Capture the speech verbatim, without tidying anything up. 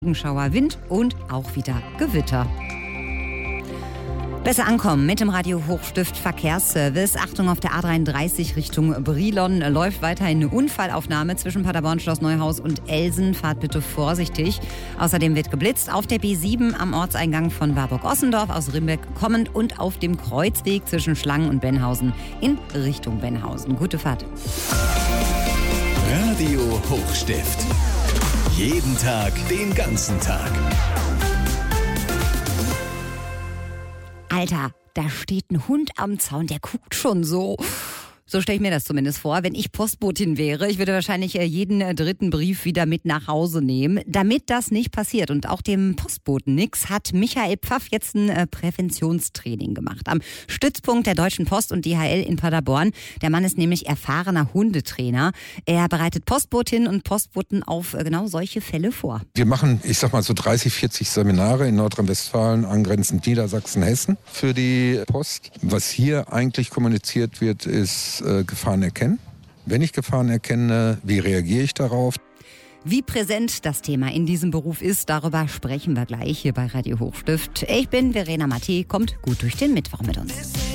Regenschauer, Wind und auch wieder Gewitter. Besser ankommen mit dem Radio Hochstift Verkehrsservice. Achtung, auf der A dreiunddreißig Richtung Brilon läuft weiterhin eine Unfallaufnahme zwischen Paderborn, Schloss Neuhaus und Elsen. Fahrt bitte vorsichtig. Außerdem wird geblitzt auf der B sieben am Ortseingang von Warburg-Ossendorf aus Rimbeck kommend und auf dem Kreuzweg zwischen Schlangen und Benhausen in Richtung Benhausen. Gute Fahrt. Radio Hochstift. Jeden Tag, den ganzen Tag. Alter, da steht ein Hund am Zaun, der guckt schon so. So stelle ich mir das zumindest vor. Wenn ich Postbotin wäre, ich würde wahrscheinlich jeden dritten Brief wieder mit nach Hause nehmen. Damit das nicht passiert und auch dem Postboten nix, hat Michael Pfaff jetzt ein Präventionstraining gemacht. Am Stützpunkt der Deutschen Post und D H L in Paderborn. Der Mann ist nämlich erfahrener Hundetrainer. Er bereitet Postbotinnen und Postboten auf genau solche Fälle vor. Wir machen, ich sag mal so dreißig, vierzig Seminare in Nordrhein-Westfalen, angrenzend Niedersachsen, Hessen für die Post. Was hier eigentlich kommuniziert wird, ist äh, Gefahren erkennen. Wenn ich Gefahren erkenne, wie reagiere ich darauf? Wie präsent das Thema in diesem Beruf ist, darüber sprechen wir gleich hier bei Radio Hochstift. Ich bin Verena Mattei, kommt gut durch den Mittwoch mit uns.